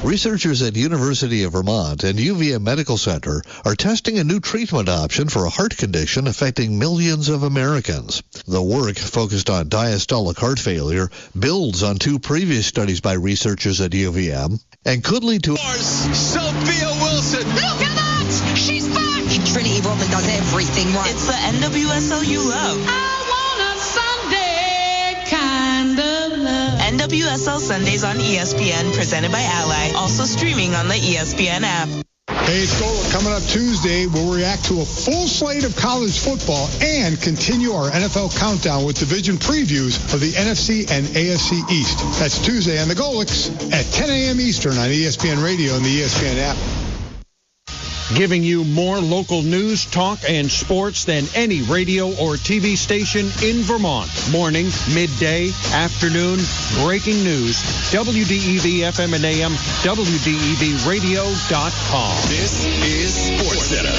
Researchers at University of Vermont and UVM Medical Center are testing a new treatment option for a heart condition affecting millions of Americans. The work, focused on diastolic heart failure, builds on two previous studies by researchers at UVM and could lead to... Sophia Wilson! Look at that! She's back! Trinity Rodman does everything right. It's the NWSL you love. I want a Sunday kind of love. NWSL Sundays on ESPN, presented by Ally. Also streaming on the ESPN app. Hey, it's Gola. Coming up Tuesday, we'll react to a full slate of college football and continue our NFL countdown with division previews of the NFC and AFC East. That's Tuesday on the Golics at 10 a.m. Eastern on ESPN Radio and the ESPN app. Giving you more local news, talk, and sports than any radio or TV station in Vermont. Morning, midday, afternoon, breaking news. WDEV FM and AM, WDEVradio.com. This is SportsCenter.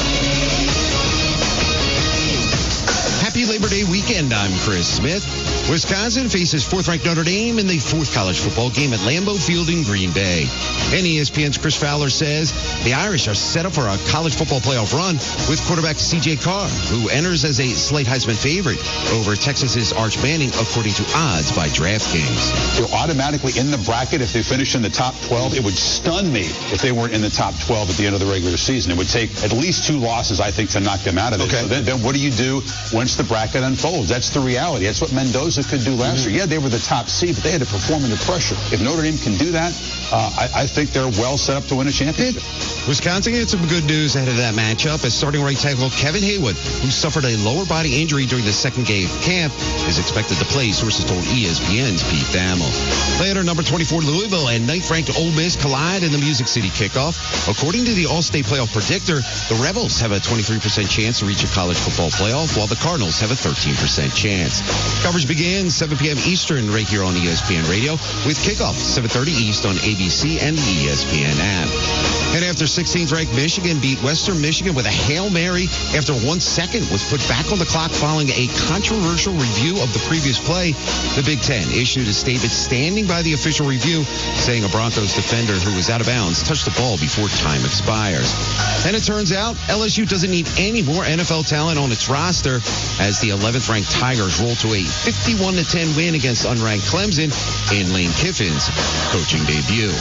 Happy Labor Day weekend. I'm Chris Smith. Wisconsin faces fourth-ranked Notre Dame in the fourth college football game at Lambeau Field in Green Bay. And ESPN's Chris Fowler says the Irish are set up for a college football playoff run with quarterback C.J. Carr, who enters as a slight Heisman favorite over Texas's Arch Manning, according to odds by DraftKings. They're automatically in the bracket if they finish in the top 12. It would stun me if they weren't in the top 12 at the end of the regular season. It would take at least two losses, I think, to knock them out of it. Okay. So then what do you do once the bracket unfolds? That's the reality. That's what Mendoza could do last year. Yeah, they were the top seed, but they had to perform under pressure. If Notre Dame can do that, I think they're well set up to win a championship. Wisconsin had some good news ahead of that matchup as starting right tackle Kevin Haywood, who suffered a lower body injury during the second game of camp, is expected to play, sources told ESPN's Pete Thamel. Later, number 24 Louisville and ninth-ranked Ole Miss collide in the Music City kickoff. According to the All-State Playoff Predictor, the Rebels have a 23% chance to reach a college football playoff, while the Cardinals have a 13% chance. Coverage begins 7 p.m. Eastern right here on ESPN Radio with kickoff 7:30 East on ABC and the ESPN app. And after 16th-ranked Michigan beat Western Michigan with a Hail Mary after 1 second was put back on the clock following a controversial review of the previous play, the Big Ten issued a statement standing by the official review, saying a Broncos defender who was out of bounds touched the ball before time expires. And it turns out LSU doesn't need any more NFL talent on its roster as the 11th-ranked Tigers roll to a 51-10 win against unranked Clemson in Lane Kiffin's coaching debut.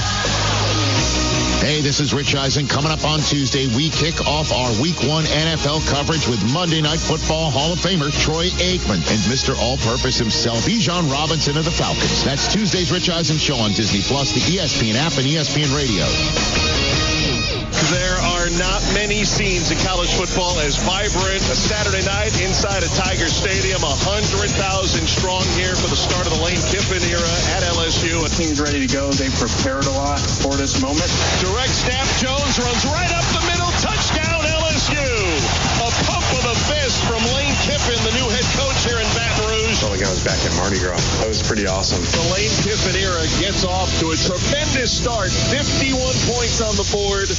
Hey, this is Rich Eisen. Coming up on Tuesday, we kick off our Week 1 NFL coverage with Monday Night Football Hall of Famer Troy Aikman and Mr. All-Purpose himself, Bijan Robinson of the Falcons. That's Tuesday's Rich Eisen Show on Disney+, the ESPN app, and ESPN Radio. There are not many scenes in college football as vibrant. A Saturday night inside a Tiger Stadium, 100,000 strong here for the start of the Lane Kiffin era at LSU. The team's ready to go. They've prepared a lot for this moment. Direct snap. Jones runs right up the middle. Touchdown, LSU. A pump of the fist from Lane Kiffin, the new head coach here in Baton Rouge. Felt like I was back at Mardi Gras. That was pretty awesome. The Lane Kiffin era gets off to a tremendous start. 51 points on the board.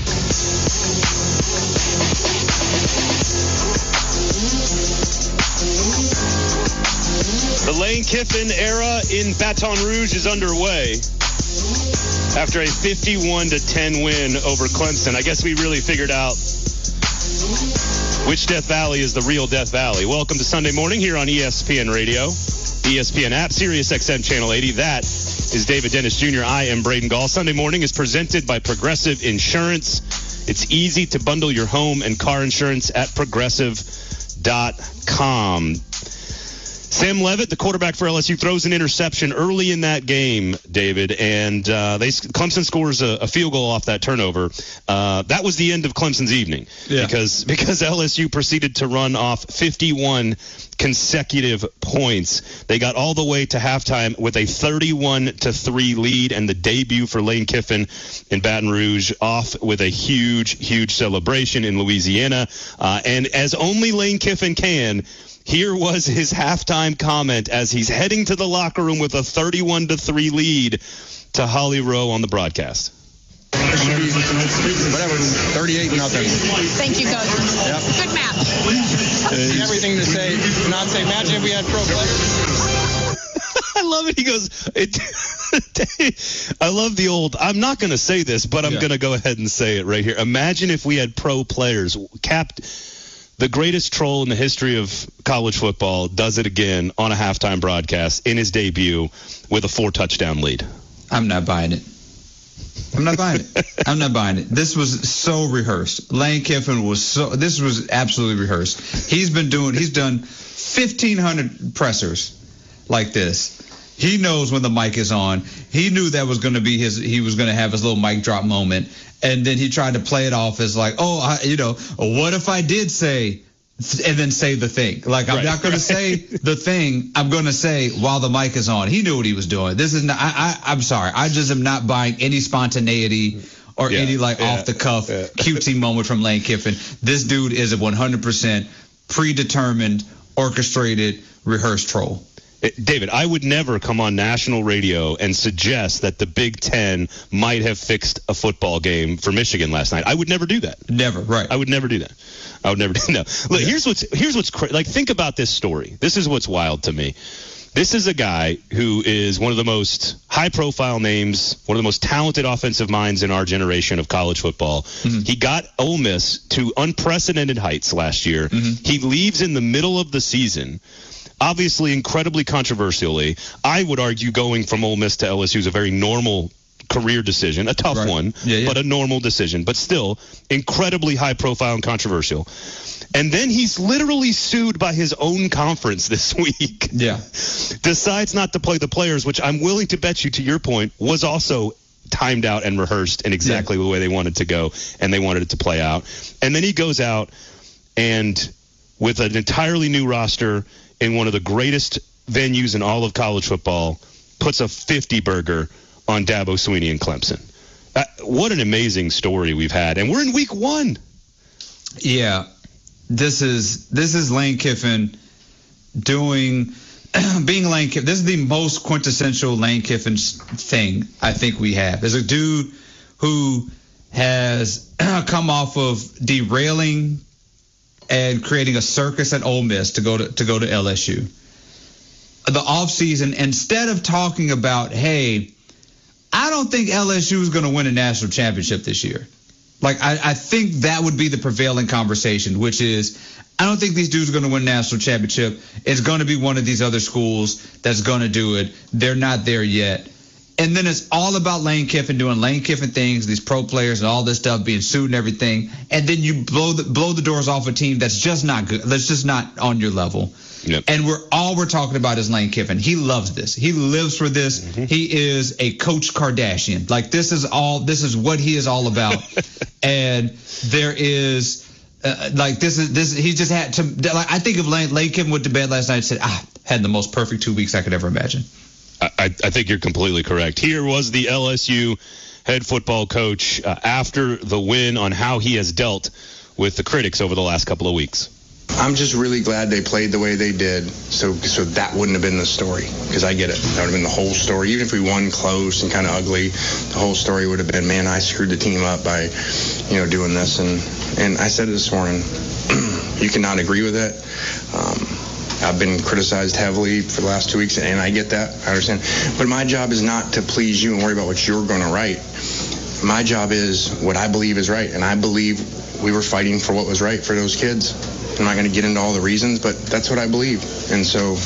The Lane Kiffin era in Baton Rouge is underway after a 51-10 win over Clemson. I guess we really figured out which Death Valley is the real Death Valley. Welcome to Sunday morning here on ESPN Radio, ESPN app, Sirius XM Channel 80. That is David Dennis Jr. I am Braden Gall. Sunday morning is presented by Progressive Insurance. It's easy to bundle your home and car insurance at Progressive.com. Sam Leavitt, the quarterback for LSU, throws an interception early in that game, David, and Clemson scores a field goal off that turnover. That was the end of Clemson's evening because LSU proceeded to run off 51 consecutive points. They got all the way to halftime with a 31-3 lead, and the debut for Lane Kiffin in Baton Rouge off with a huge celebration in Louisiana. And as only Lane Kiffin can, here was his halftime comment as he's heading to the locker room with a 31-3 lead to Holly Rowe on the broadcast. Whatever, 38-0. Thank you, Coach. Yep. Good math. Everything to say, not say, imagine if we had pro players. I love it. He goes, I love the old, I'm not going to say this, but I'm going to go ahead and say it right here. Imagine if we had pro players. The greatest troll in the history of college football does it again on a halftime broadcast in his debut with a 4-touchdown lead. I'm not buying it. I'm not buying it. This was so rehearsed. Lane Kiffin this was absolutely rehearsed. He's done 1,500 pressers like this. He knows when the mic is on. He knew that was going to be he was going to have his little mic drop moment. And then he tried to play it off as like, what if I did say, and then say the thing. Like, I'm not going to say the thing. I'm going to say while the mic is on. He knew what he was doing. This is not, I'm sorry. I just am not buying any spontaneity or any off the cuff cutesy moment from Lane Kiffin. This dude is a 100% predetermined, orchestrated, rehearsed troll. David, I would never come on national radio and suggest that the Big Ten might have fixed a football game for Michigan last night. I would never do that. Never, right. I would never do that. No. Look, here's what's crazy. Like, think about this story. This is what's wild to me. This is a guy who is one of the most high-profile names, one of the most talented offensive minds in our generation of college football. Mm-hmm. He got Ole Miss to unprecedented heights last year. Mm-hmm. He leaves in the middle of the season. Obviously, incredibly controversially, I would argue going from Ole Miss to LSU is a very normal career decision, a tough one, but a normal decision. But still, incredibly high-profile and controversial. And then he's literally sued by his own conference this week. Yeah. Decides not to play the players, which I'm willing to bet you, to your point, was also timed out and rehearsed in exactly the way they wanted to go, and they wanted it to play out. And then he goes out and, with an entirely new roster in one of the greatest venues in all of college football, puts a 50-burger on Dabo Swinney and Clemson. What an amazing story we've had. And we're in week 1. Yeah. This is Lane Kiffin being Lane Kiffin. This is the most quintessential Lane Kiffin thing I think we have. There's a dude who has come off of derailing and creating a circus at Ole Miss to go to LSU. The offseason, instead of talking about, hey, I don't think LSU is going to win a national championship this year. Like, I think that would be the prevailing conversation, which is, I don't think these dudes are going to win a national championship. It's going to be one of these other schools that's going to do it. They're not there yet. And then it's all about Lane Kiffin doing Lane Kiffin things, these pro players and all this stuff, being sued and everything. And then you blow the doors off a team that's just not good. That's just not on your level. Yep. And we're talking about is Lane Kiffin. He loves this. He lives for this. Mm-hmm. He is a Coach Kardashian. Like, this is what he is all about. And there is he just had to, like, I think if Lane Kiffin went to bed last night and said, had the most perfect 2 weeks I could ever imagine. I think you're completely correct. Here was the LSU head football coach after the win on how he has dealt with the critics over the last couple of weeks. I'm just really glad they played the way they did, so that wouldn't have been the story, because I get it. That would have been the whole story. Even if we won close and kind of ugly, the whole story would have been, man, I screwed the team up by, doing this. And I said it this morning, you cannot agree with it. I've been criticized heavily for the last 2 weeks, and I get that. I understand. But my job is not to please you and worry about what you're going to write. My job is what I believe is right, and I believe we were fighting for what was right for those kids. I'm not going to get into all the reasons, but that's what I believe. And so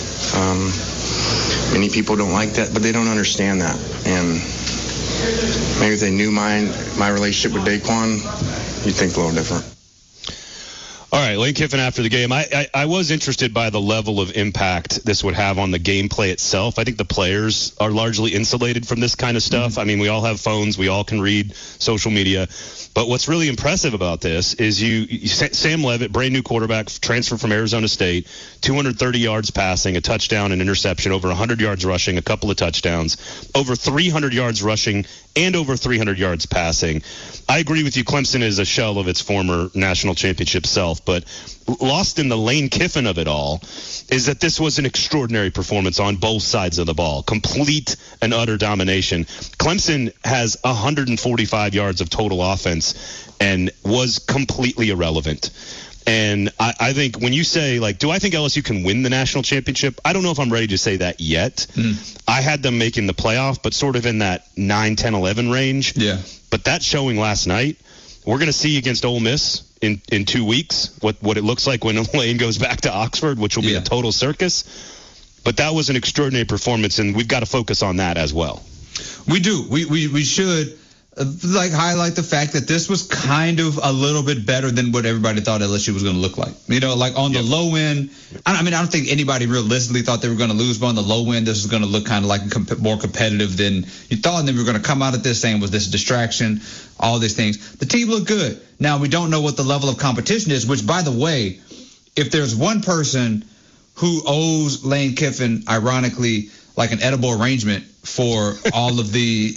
many people don't like that, but they don't understand that. And maybe if they knew my relationship with Daquan, you'd think a little different. All right, Lane Kiffin after the game. I was interested by the level of impact this would have on the gameplay itself. I think the players are largely insulated from this kind of stuff. Mm-hmm. I mean, we all have phones. We all can read social media. But what's really impressive about this is Sam Leavitt, brand new quarterback, transfer from Arizona State, 230 yards passing, a touchdown, an interception, over 100 yards rushing, a couple of touchdowns, over 300 yards rushing, and over 300 yards passing. I agree with you. Clemson is a shell of its former national championship self, but lost in the Lane Kiffin of it all is that this was an extraordinary performance on both sides of the ball. Complete and utter domination. Clemson has 145 yards of total offense and was completely irrelevant. And I think when you say, like, do I think LSU can win the national championship? I don't know if I'm ready to say that yet. I had them making the playoff, but sort of in that 9, 10, 11 range. Yeah. But that showing last night, we're going to see against Ole Miss in 2 weeks what it looks like when Lane goes back to Oxford, which will be a total circus. But that was an extraordinary performance, and we've got to focus on that as well. We do. We should highlight the fact that this was kind of a little bit better than what everybody thought LSU was going to look like. On the low end, I don't think anybody realistically thought they were going to lose, but on the low end, this is going to look kind of like more competitive than you thought. And then we were going to come out at this saying, was this a distraction? All these things. The team looked good. Now, we don't know what the level of competition is, which, by the way, if there's one person who owes Lane Kiffin, ironically, like an edible arrangement for all of the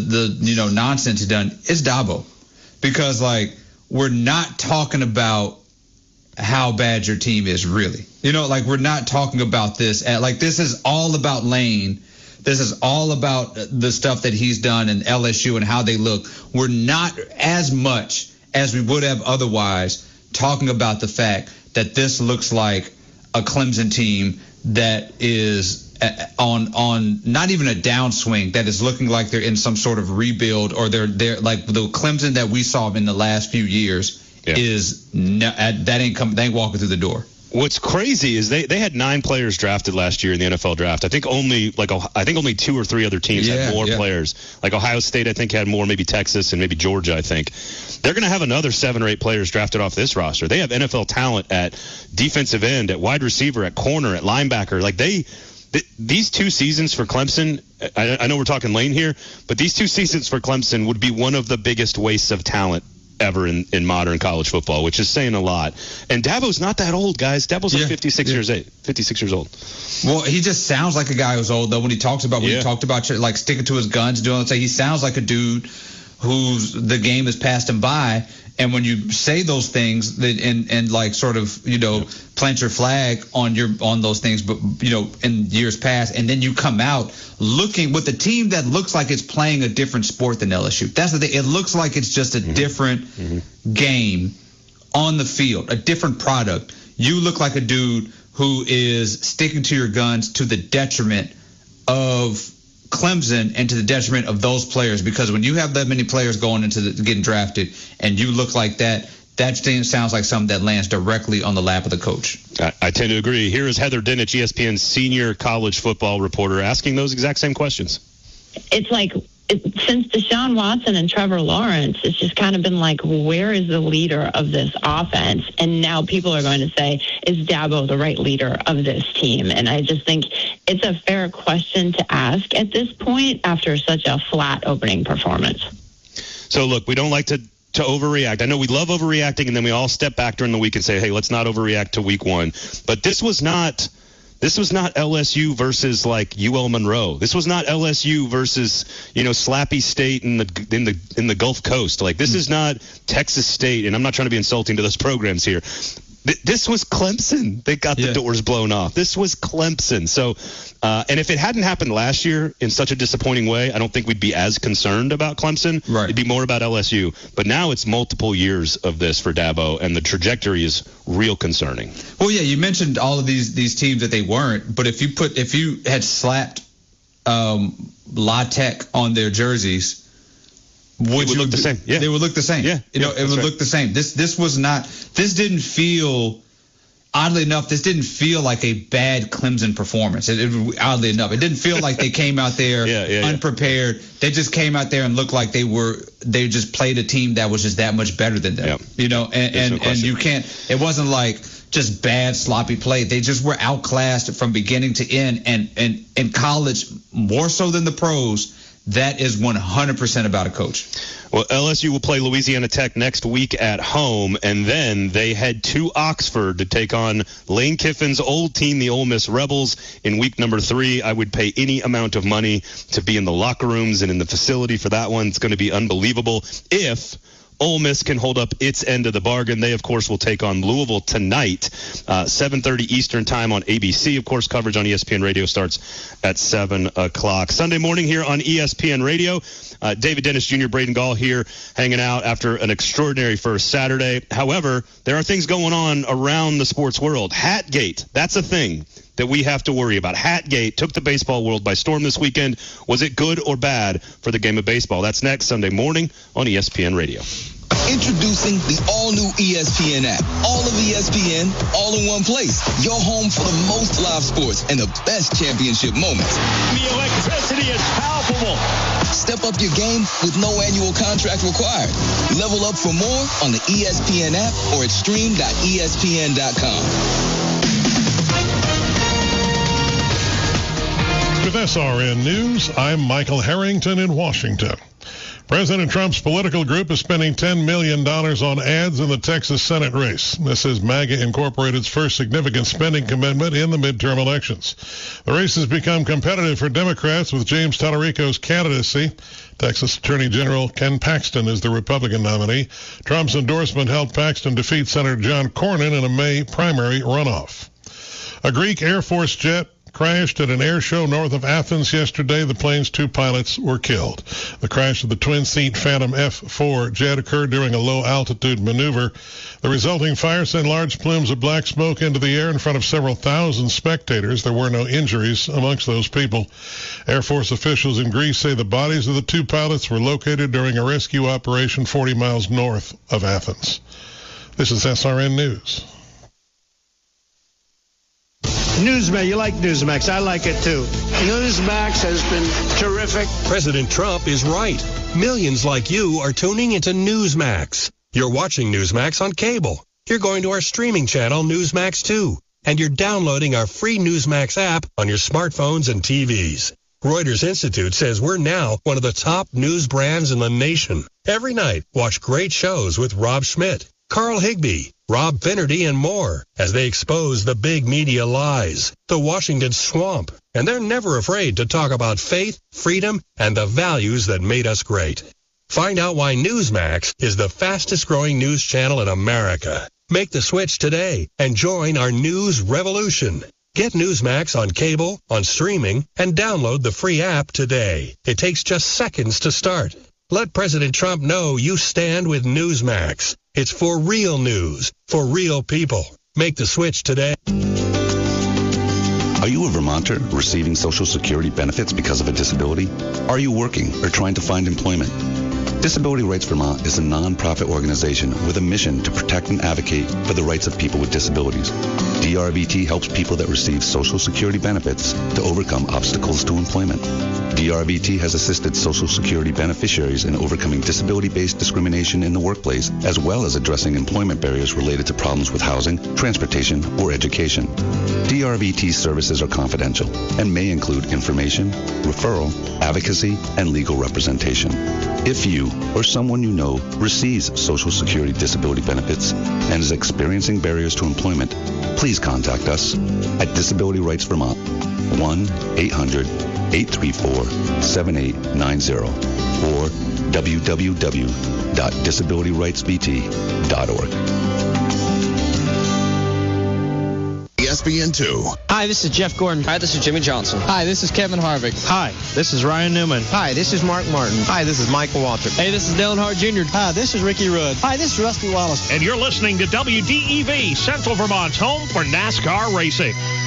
nonsense he's done, it's Dabo. Because, we're not talking about how bad your team is, really. We're not talking about this. This is all about Lane. This is all about the stuff that he's done in LSU and how they look. We're not as much as we would have otherwise talking about the fact that this looks like a Clemson team that is on not even a downswing, that is looking like they're in some sort of rebuild, or they're like the Clemson that we saw in the last few years is that ain't walking through the door. What's crazy is they had 9 players drafted last year in the NFL draft. I think only 2 or 3 other teams had more players. Like Ohio State, I think, had more, maybe Texas and maybe Georgia, I think. They're going to have another 7 or 8 players drafted off this roster. They have NFL talent at defensive end, at wide receiver, at corner, at linebacker. These 2 seasons for Clemson, I know we're talking Lane here, but these 2 seasons for Clemson would be one of the biggest wastes of talent ever in modern college football, which is saying a lot. And Dabo's not that old, guys. Dabo's 56 years old. Well, he just sounds like a guy who's old, though, when he talked about sticking to his guns, he sounds like a dude who's the game has passed him by. And when you say those things and plant your flag on those things, but in years past, and then you come out looking with a team that looks like it's playing a different sport than LSU. That's the thing. It looks like it's just a different game on the field, a different product. You look like a dude who is sticking to your guns to the detriment of Clemson and to the detriment of those players, because when you have that many players going into getting drafted and you look like that sounds like something that lands directly on the lap of the coach. I tend to agree. Here is Heather Dinich, ESPN's senior college football reporter, asking those exact same questions. It's since Deshaun Watson and Trevor Lawrence, it's just kind of been where is the leader of this offense? And now people are going to say, is Dabo the right leader of this team? And I just think it's a fair question to ask at this point after such a flat opening performance. So, look, we don't like to overreact. I know we love overreacting, and then we all step back during the week and say, hey, let's not overreact to week 1. But this was not LSU versus UL Monroe. This was not LSU versus Slappy State in the Gulf Coast. This is not Texas State, and I'm not trying to be insulting to those programs here. This was Clemson. They got the doors blown off. This was Clemson. So, and if it hadn't happened last year in such a disappointing way, I don't think we'd be as concerned about Clemson. Right. It'd be more about LSU. But now it's multiple years of this for Dabo, and the trajectory is real concerning. Well, yeah, you mentioned all of these teams that they weren't, but if you had slapped La Tech on their jerseys, would look the same. Yeah. They would look the same. Yeah. It would look the same. This didn't feel, oddly enough, this didn't feel like a bad Clemson performance. Oddly enough, it didn't feel like they came out there unprepared. They just came out there and looked like they just played a team that was just that much better than them. Yeah. And you can't, it wasn't like just bad sloppy play. They just were outclassed from beginning to end. And in college, more so than the pros, that is 100% about a coach. Well, LSU will play Louisiana Tech next week at home, and then they head to Oxford to take on Lane Kiffin's old team, the Ole Miss Rebels, in week number 3. I would pay any amount of money to be in the locker rooms and in the facility for that one. It's going to be unbelievable if Ole Miss can hold up its end of the bargain. They, of course, will take on Louisville tonight, 7:30 Eastern time on ABC. Of course, coverage on ESPN Radio starts at 7 o'clock. Sunday morning here on ESPN Radio. David Dennis Jr., Braden Gall here hanging out after an extraordinary first Saturday. However, there are things going on around the sports world. Hatgate, that's a thing that we have to worry about. Hatgate took the baseball world by storm this weekend. Was it good or bad for the game of baseball? That's next Sunday morning on ESPN Radio. Introducing the all-new ESPN app. All of ESPN, all in one place. Your home for the most live sports and the best championship moments. The electricity is palpable. Step up your game with no annual contract required. Level up for more on the ESPN app or at stream.espn.com. With SRN News, I'm Michael Harrington in Washington. President Trump's political group is spending $10 million on ads in the Texas Senate race. This is MAGA Incorporated's first significant spending commitment in the midterm elections. The race has become competitive for Democrats with James Tallarico's candidacy. Texas Attorney General Ken Paxton is the Republican nominee. Trump's endorsement helped Paxton defeat Senator John Cornyn in a May primary runoff. A Greek Air Force jet crashed at an air show north of Athens yesterday. The plane's 2 pilots were killed. The crash of the twin-seat Phantom F-4 jet occurred during a low-altitude maneuver. The resulting fire sent large plumes of black smoke into the air in front of several thousand spectators. There were no injuries amongst those people. Air Force officials in Greece say the bodies of the 2 pilots were located during a rescue operation 40 miles north of Athens. This is SRN News. Newsmax, you like Newsmax. I like it too. Newsmax has been terrific. President Trump is right. Millions like you are tuning into Newsmax. You're watching Newsmax on cable. You're going to our streaming channel, Newsmax 2. And you're downloading our free Newsmax app on your smartphones and TVs. Reuters Institute says we're now one of the top news brands in the nation. Every night, watch great shows with Rob Schmidt, Carl Higbee, Rob Finnerty, and more as they expose the big media lies, the Washington swamp, and they're never afraid to talk about faith, freedom, and the values that made us great. Find out why Newsmax is the fastest-growing news channel in America. Make the switch today and join our news revolution. Get Newsmax on cable, on streaming, and download the free app today. It takes just seconds to start. Let President Trump know you stand with Newsmax. It's for real news, for real people. Make the switch today. Are you a Vermonter receiving Social Security benefits because of a disability? Are you working or trying to find employment? Disability Rights Vermont is a non-profit organization with a mission to protect and advocate for the rights of people with disabilities. DRVT helps people that receive Social Security benefits to overcome obstacles to employment. DRVT has assisted Social Security beneficiaries in overcoming disability-based discrimination in the workplace, as well as addressing employment barriers related to problems with housing, transportation, or education. DRVT services are confidential and may include information, referral, advocacy, and legal representation. If you or someone you know receives Social Security disability benefits and is experiencing barriers to employment, please contact us at Disability Rights Vermont, 1-800-834-7890 or www.disabilityrightsvt.org. ESPN2. Hi, this is Jeff Gordon. Hi, this is Jimmy Johnson. Hi, this is Kevin Harvick. Hi, this is Ryan Newman. Hi, this is Mark Martin. Hi, this is Michael Waltrip. Hey, this is Dale Earnhardt Jr. Hi, this is Ricky Rudd. Hi, this is Rusty Wallace. And you're listening to WDEV, Central Vermont's home for NASCAR racing.